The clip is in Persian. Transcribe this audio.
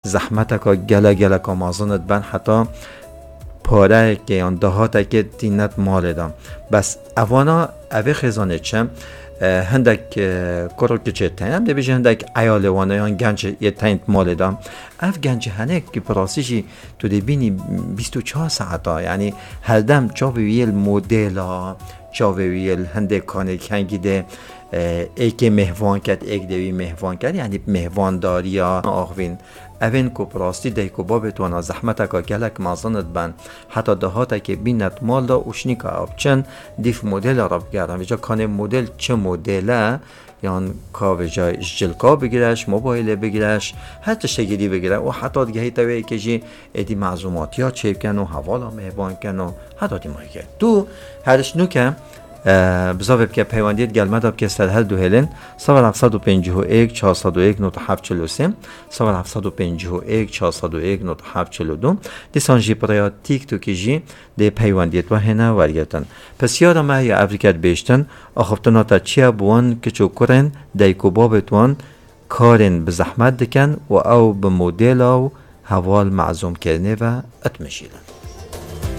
زحمت که گله که مازند بن حتی پاره که یا دهاته که دینت مال دام بس اوانا اوه خزانه چم هندک کرو که چه تایم ده بیشه هندک ایالوانه یا گنج یه تاینت مال دام اف گنج هنه که پراسیشی تو ده بینی 24 ساعتا یعنی هر دم چاویل مدل چاویل هندک کانه کنگی ده ایک مهوان کرد ایک دوی مهوان کرد یعنی مهوانداری ها آخوین اوین کو پراستی دی کو بابتوانا زحمت که گلک مازنت بن حتی دهاته که بینت مال دا اوشنی که آبچن دیف مدل را بگردن ویجا کانه مدل چه مدله یان که ویجا جلکا بگیرش موبایل بگیرش هر تشتگیری بگیره و حتی دیگه هی تاوی که جی ایدی معزوماتی ها چیب کن و حوالا مهبان کن و حتی دی ماهی کن تو هرش نو که بزاوب که پیوندیت گلمه داب که استرهل دو هلن 751 401 9743 751 401 9742 دیسان جی پریا تیک تو که جی دی پیوندیت و هنه ورگتن پس یادم ها یا افریکت بیشتن آخفتنا تا چیا بوان که چو کرن دی کو بابتوان کارن به زحمت دکن و او به مدل و حوال معزوم کرنه و اتمشیلن